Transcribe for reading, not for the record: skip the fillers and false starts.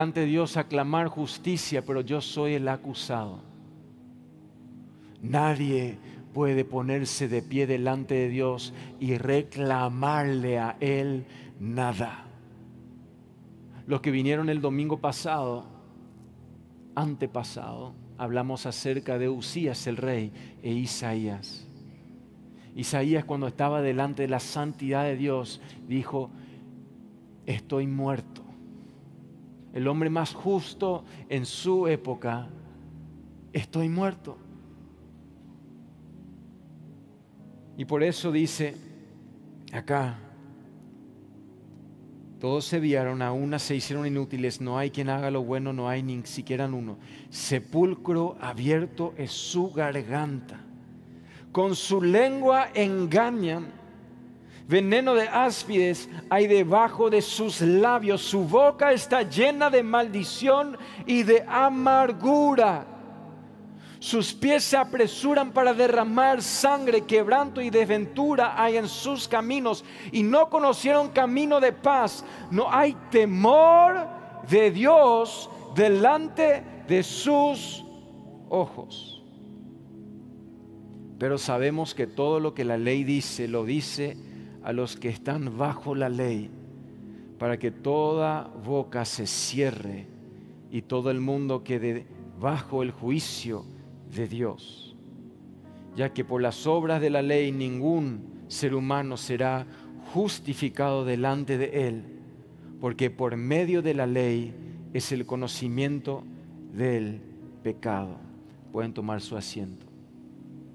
ante Dios a clamar justicia, pero yo soy el acusado. Nadie puede ponerse de pie delante de Dios y reclamarle a Él nada. Los que vinieron el domingo pasado, antepasado, hablamos acerca de Uzías el rey e Isaías. Isaías, cuando estaba delante de la santidad de Dios, dijo: estoy muerto. El hombre más justo en su época, estoy muerto. Y por eso dice acá: todos se desviaron, a una se hicieron inútiles, no hay quien haga lo bueno, no hay ni siquiera uno. Sepulcro abierto es su garganta, con su lengua engañan. Veneno de áspides hay debajo de sus labios. Su boca está llena de maldición y de amargura. Sus pies se apresuran para derramar sangre, quebranto y desventura hay en sus caminos. Y no conocieron camino de paz. No hay temor de Dios delante de sus ojos. Pero sabemos que todo lo que la ley dice, lo dice a los que están bajo la ley, para que toda boca se cierre y todo el mundo quede bajo el juicio de Dios, ya que por las obras de la ley ningún ser humano será justificado delante de Él, porque por medio de la ley es el conocimiento del pecado. Pueden tomar su asiento.